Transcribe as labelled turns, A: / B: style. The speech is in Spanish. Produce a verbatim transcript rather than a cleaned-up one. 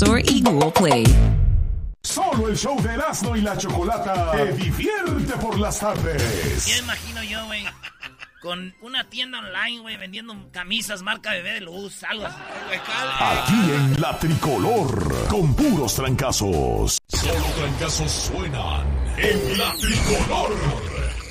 A: Store y Google Play.
B: Solo el show de Erasmo y la Chocolata te divierte por las tardes.
C: Ya imagino yo, güey, con una tienda online, güey, vendiendo camisas marca Bebé de Luz, algo así.
B: Aquí en La Tricolor, con puros trancazos. Solo trancazos suenan en La Tricolor.